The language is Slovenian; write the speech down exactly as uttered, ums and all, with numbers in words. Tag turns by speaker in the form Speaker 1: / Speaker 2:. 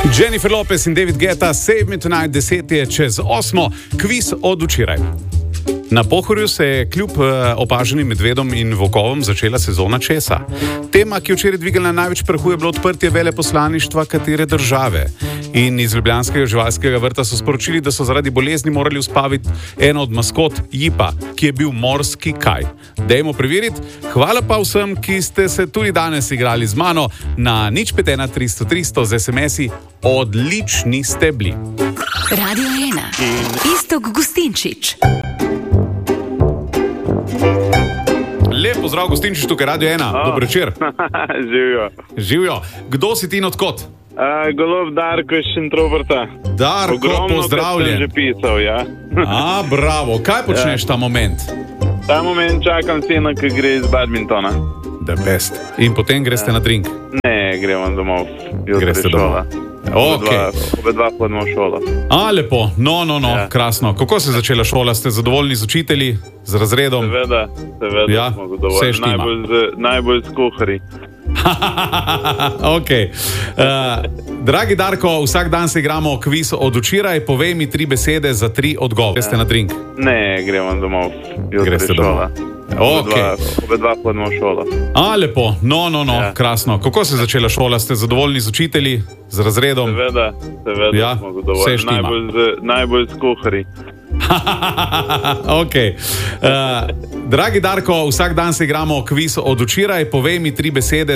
Speaker 1: Jennifer Lopez in David Guetta, Save Me Tonight, deset je čez osmo, kviz od včeraj. Na Pohorju se je kljub opaženim medvedom in volkovom začela sezona česa. Tema, ki je včeraj dvignila največ prahu, je bilo odprtje veleposlaništva katere države. In iz ljubljanskega živalskega vrta so sporočili, da so zaradi bolezni morali uspaviti eno od maskot Jipa, ki je bil morski kaj. Dajmo preveriti. Hvala pa vsem, ki ste se tudi danes igrali z mano na nič pet ena tristo tristo z es em esi. Odlični ste bili.
Speaker 2: Radio ena. Iztok Gustinčič.
Speaker 1: Lep pozdrav, Gustinčič, tukaj Radio ena. Oh. Dober večer.
Speaker 3: Živijo.
Speaker 1: Živijo. Kdo si ti in odkot?
Speaker 3: Uh, Golob Darko iz Šentruperta.
Speaker 1: Darko,
Speaker 3: Ogromno,
Speaker 1: pozdravljen.
Speaker 3: Ogromno, že pisal, ja.
Speaker 1: A, bravo. Kaj počneš ja. ta moment?
Speaker 3: Ta moment čakam sina, ki gre iz badmintona.
Speaker 1: The best. In potem greste ja. na drink?
Speaker 3: Ne, gremo domov.
Speaker 1: Greste domov. Okay.
Speaker 3: Obe dva hodimo v šolo.
Speaker 1: A, lepo. No, no, no, ja. krasno. Kako se je začela šola? Ste zadovoljni z učitelji, z razredom?
Speaker 3: Seveda, seveda
Speaker 1: ja,
Speaker 3: smo zadovoljni. Najbolj, najbolj z kuharji.
Speaker 1: Ok. Uh, dragi Darko, vsak dan se igramo kviz od včeraj. Povej mi tri besede za tri odgovore. Greste na drink?
Speaker 3: Ne, gremo domov.
Speaker 1: Greste domov. Okay.
Speaker 3: Obe dva hodimo v šolo.
Speaker 1: A, lepo. No, no, no, ja. krasno. Kako se je začela šola? Ste zadovoljni z učitelji, z razredom?
Speaker 3: Seveda, seveda
Speaker 1: ja,
Speaker 3: smo zadovoljni. Najbolj z, najbolj z kuharji. Ok. Uh, dragi Darko, vsak dan se igramo kviz od včeraj. Povej mi tri besede